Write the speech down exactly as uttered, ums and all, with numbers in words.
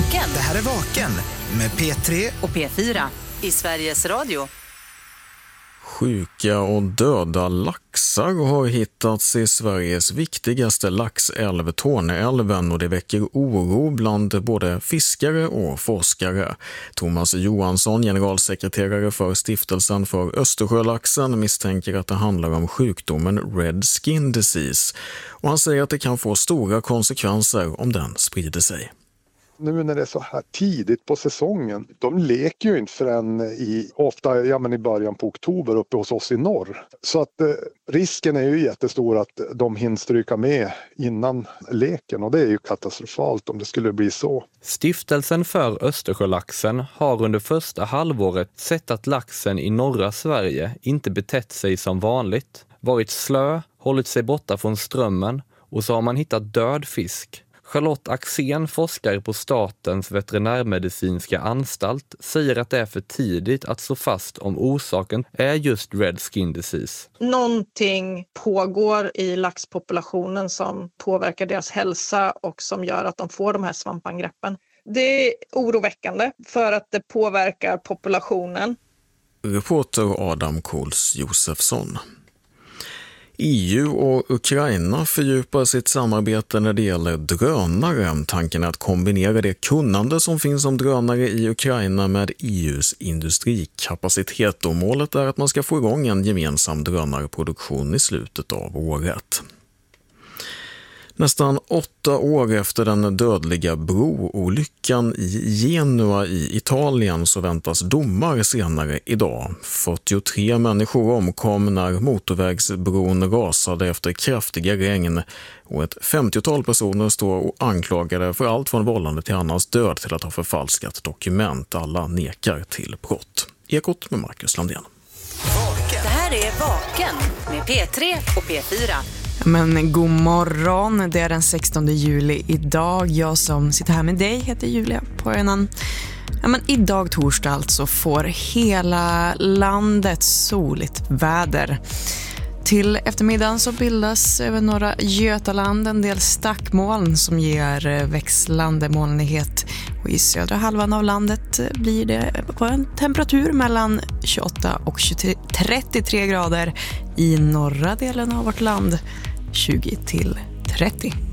Vaken. Det här är Vaken med P tre och P fyra i Sveriges Radio. Sjuka och döda laxar har hittats i Sveriges viktigaste laxälv, Torneälven, och det väcker oro bland både fiskare och forskare. Thomas Johansson, generalsekreterare för Stiftelsen för Östersjölaxen, misstänker att det handlar om sjukdomen Red Skin Disease. Och han säger att det kan få stora konsekvenser om den sprider sig. Nu när det är så här tidigt på säsongen, de leker ju inte förrän i, ofta ja, men i början på oktober uppe hos oss i norr. Så att eh, risken är ju jättestor att de hinner stryka med innan leken, och det är ju katastrofalt om det skulle bli så. Stiftelsen för Östersjölaxen har under första halvåret sett att laxen i norra Sverige inte betett sig som vanligt, varit slö, hållit sig borta från strömmen, och så har man hittat död fisk. Charlotte Axén, forskare på Statens veterinärmedicinska anstalt, säger att det är för tidigt att slå fast om orsaken är just Red Skin Disease. Någonting pågår i laxpopulationen som påverkar deras hälsa och som gör att de får de här svampangreppen. Det är oroväckande för att det påverkar populationen. Reporter Adam Kohls Josefsson. E U och Ukraina fördjupar sitt samarbete när det gäller drönare. Tanken är att kombinera det kunnande som finns om drönare i Ukraina med E U:s industrikapacitet, och målet är att man ska få igång en gemensam drönarproduktion i slutet av året. Nästan åtta år efter den dödliga broolyckan i Genua i Italien så väntas domar senare idag. fyrtiotre människor omkom när motorvägsbron rasade efter kraftiga regn, och ett femtiotal personer står anklagade för allt från vållande till annans död till att ha förfalskat dokument. Alla nekar till brott. Ekot med Marcus Landén. Det här är Vaken med P tre och P fyra. Men god morgon, det är den sextonde juli idag. Jag som sitter här med dig heter Julia Pojanen. Ja, men idag torsdag alltså får hela landet soligt väder. Till eftermiddagen så bildas över norra Götaland en del stackmoln som ger växlande molnighet. Och i södra halvan av landet blir det på en temperatur mellan tjugoåtta och trettiotre grader. I norra delen av vårt land tjugo till trettio.